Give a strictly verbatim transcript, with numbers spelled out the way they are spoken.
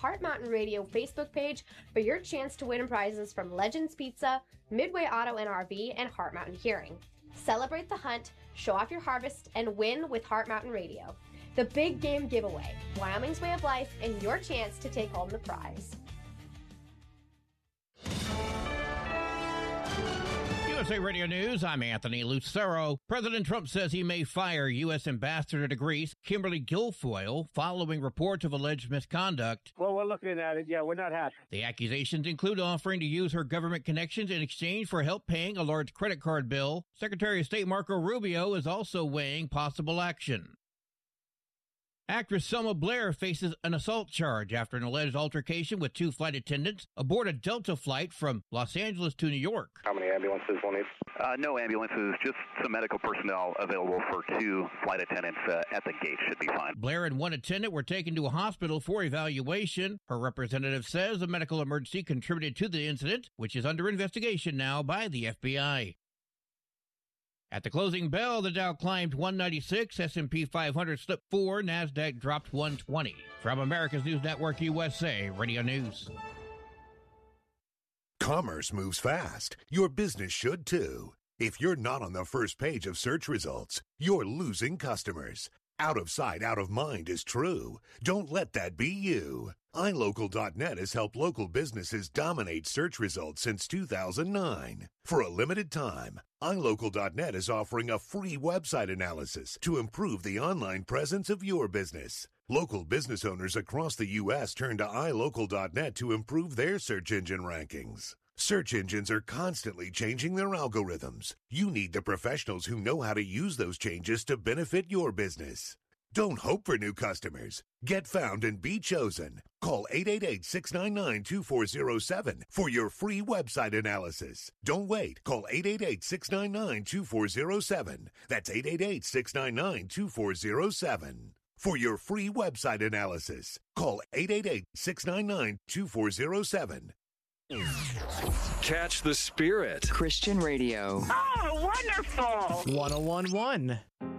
Heart Mountain Radio Facebook page for your chance to win prizes from Legends Pizza, Midway Auto and R V, and Heart Mountain Hearing. Celebrate the hunt, show off your harvest, and win with Heart Mountain Radio. The Big Game Giveaway, Wyoming's Way of Life, and your chance to take home the prize. U S A Radio News, I'm Anthony Lucero. President Trump says he may fire U S Ambassador to Greece, Kimberly Guilfoyle, following reports of alleged misconduct. Well, we're looking at it. Yeah, we're not happy. The accusations include offering to use her government connections in exchange for help paying a large credit card bill. Secretary of State Marco Rubio is also weighing possible action. Actress Selma Blair faces an assault charge after an alleged altercation with two flight attendants aboard a Delta flight from Los Angeles to New York. How many ambulances will need? Uh, no ambulances, just some medical personnel available for two flight attendants uh, at the gate should be fine. Blair and one attendant were taken to a hospital for evaluation. Her representative says a medical emergency contributed to the incident, which is under investigation now by the F B I. At the closing bell, the Dow climbed one ninety-six, S and P five hundred slipped four, NASDAQ dropped one twenty. From America's News Network U S A Radio News. Commerce moves fast. Your business should too. If you're not on the first page of search results, you're losing customers. Out of sight, out of mind is true. Don't let that be you. i local dot net has helped local businesses dominate search results since two thousand nine. For a limited time, i local dot net is offering a free website analysis to improve the online presence of your business. Local business owners across the U S turn to i local dot net to improve their search engine rankings. Search engines are constantly changing their algorithms. You need the professionals who know how to use those changes to benefit your business. Don't hope for new customers. Get found and be chosen. Call eight eight eight, six nine nine, two four zero seven for your free website analysis. Don't wait. Call eight eight eight, six nine nine, two four zero seven. That's eight eight eight, six nine nine, two four zero seven. For your free website analysis, call eight eight eight, six nine nine, two four zero seven. Catch the Spirit. Christian Radio. Oh, wonderful. one oh one point one.